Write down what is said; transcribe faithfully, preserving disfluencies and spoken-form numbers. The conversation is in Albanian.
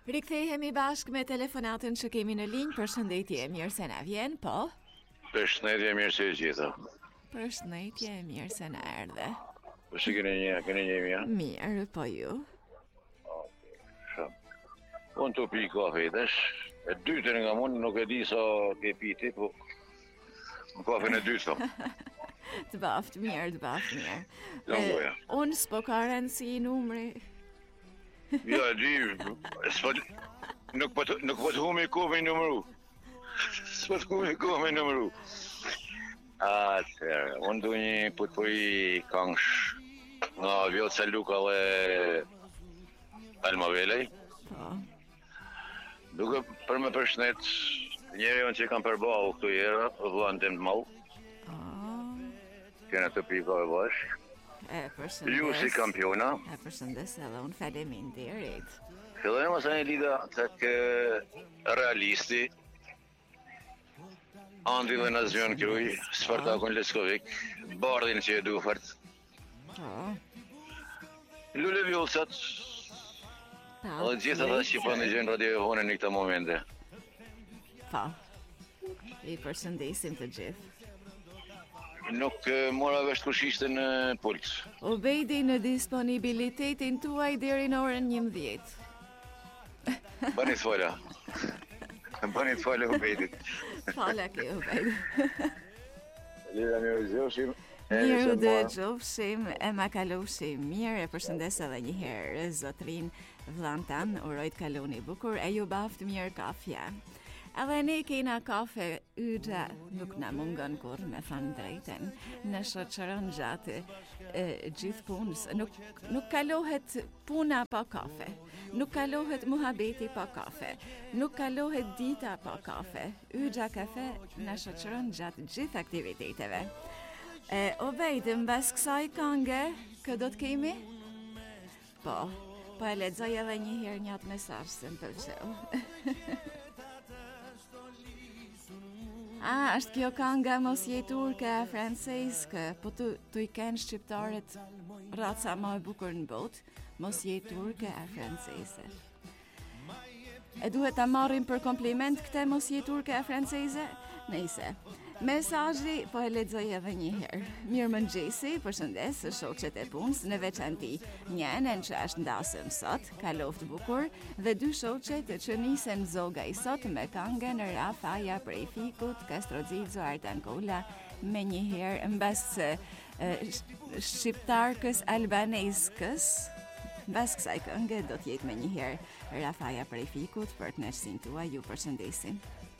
Rikthehemi bashkë me telefonatën që kemi në linjë. Përshëndetje, mirë se na vjen, po? Përshëndetje, mirë se gjitha. Përshëndetje, mirë se na erdhe. Po si keni një, keni një mirë? Mirë, po ju? Shumë. Unë të pi kafe desh. E dytën nga mund, nuk e di sa ke piti, po në kafen e dytë thom. Të baft mirë, të baft mirë. Jo, goja. Unë s'po ka rëndësi numri. Jo, e di, s'po nuk po të- nuk po të humi kohë me numëru. S'po të humi kohë me numëru. Atëherë, unë du një putpuri këngësh nga Vjoca Luka dhe Alma Velej. Po. Duke për me përshnet njeri unë që kam përbau këtu jera, vëllain tim të mall, Oh, kena të pika e bashkë. e përshëndes. Ju si kampiona, E përshëndes edhe unë faleminderit. fillojmë ose një lida të kë realisti, Andi dhe Nazion Kruj, Spartakun Leskovik, Bardhin që e du fart, Po. Lule Vjollcat, Po. dhe gjithë ata që po në gjënë radiofonin në këta momente. Po. I përshëndesim të gjithë. Nuk eh, mora vesh kush ishte në pult. Ubejdi në disponibilitetin tuaj deri në orën njëmbëdhjetë. Bani të fala. Bani të fala u bejtit. Fala ke Ubejdi. Lida mirë zjoshim. Mirë dhe gjofshim, e ma kaloshim mirë, e përshëndes edhe një herë zotrin vllan, uroj të kaloni bukur, e ju baft mirë kafja. Edhe ne kena kafe yxha, nuk na mungon kur me thënë drejten, në shoqëron gjatë e, gjithë punës, nuk, nuk kalohet puna pa kafe, nuk kalohet muhabeti pa kafe, nuk kalohet dita pa kafe, yxha kafe na shoqëron gjatë gjithë aktiviteteve. E, o bejtë, mbas kësaj kënge, kë do të kemi? Po, po e lexoj edhe një herë një atë mesazh se më pëlqeu. A, është kjo kënga mos je turke a francezke, po tu, tu i kenë shqiptarët raca më e bukur në botë, mos je turke a franceze. E duhet ta marrim për kompliment këtë mos je turke a franceze? Nëjse. Mesazhi po e lexoj edhe një herë. Mirëmëngjesi, përshëndes shoqet e punës, në veçanti njënën që është ndasëm sot, kaloft bukur, dhe dy shoqet që nisen zoga i sot me këngën Rafaja prej Fikut, Kastrodzizo Artankola, me një herë mbas e, sh- shqiptarkës albaneskës. Mbas kësaj këngë do të jetë me një herë Rafaja prej Fikut për të kënaqësinë tuaj, ju përshëndesim.